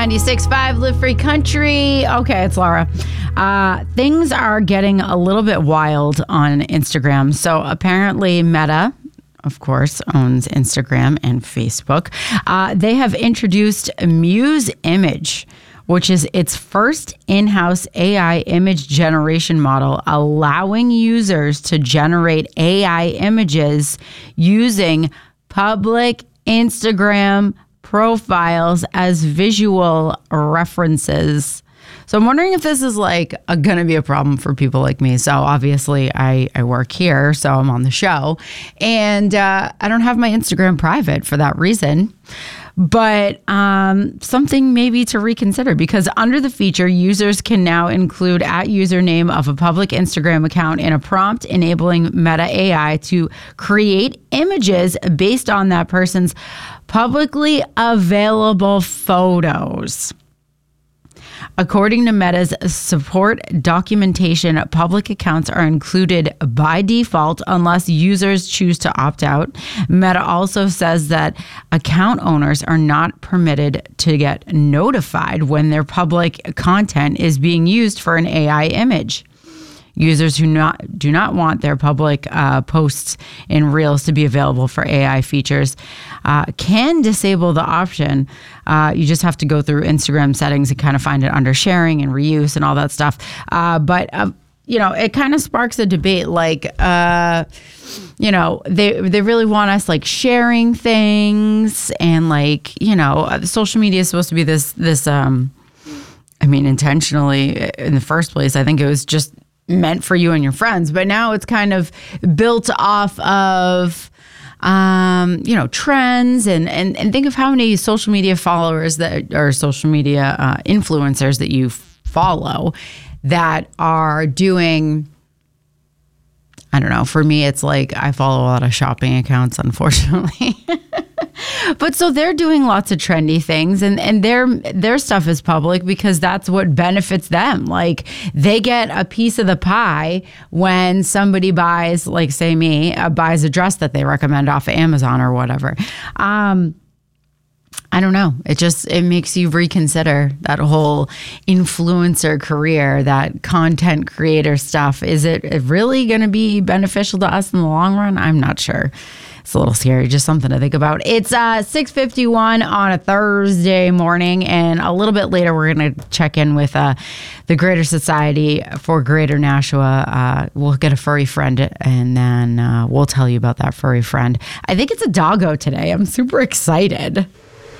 96.5 Live Free Country. Okay, it's Laura. Things are getting a little bit wild on Instagram. So apparently Meta, of course, owns Instagram and Facebook. They have introduced Muse Image, which is its first in-house AI image generation model, allowing users to generate AI images using public Instagram profiles as visual references. So I'm wondering if this is like going to be a problem for people like me. So obviously I work here, so I'm on the show, and I don't have my Instagram private for that reason. But something maybe to reconsider, because under the feature, users can now include @username of a public Instagram account in a prompt, enabling Meta AI to create images based on that person's publicly available photos. According to Meta's support documentation, public accounts are included by default unless users choose to opt out. Meta also says that account owners are not permitted to get notified when their public content is being used for an AI image. Users who do not want their public posts in Reels to be available for AI features can disable the option. You just have to go through Instagram settings and kind of find it under sharing and reuse and all that stuff. But it kind of sparks a debate. Like, they really want us like sharing things, and like, social media is supposed to be this. Intentionally in the first place, I think it was just meant for you and your friends, but now it's kind of built off of trends and think of how many social media followers that or social media influencers that you follow that are doing, I don't know, for me it's like I follow a lot of shopping accounts, unfortunately. But so they're doing lots of trendy things, and their stuff is public because that's what benefits them. Like, they get a piece of the pie when somebody buys, like say me, buys a dress that they recommend off of Amazon or whatever. I don't know. It makes you reconsider that whole influencer career, that content creator stuff. Is it really going to be beneficial to us in the long run? I'm not sure. It's a little scary, just something to think about. It's 6:51 on a Thursday morning, and a little bit later we're going to check in with the Greater Society for Greater Nashua. We'll get a furry friend, and then we'll tell you about that furry friend. I think it's a doggo today. I'm super excited.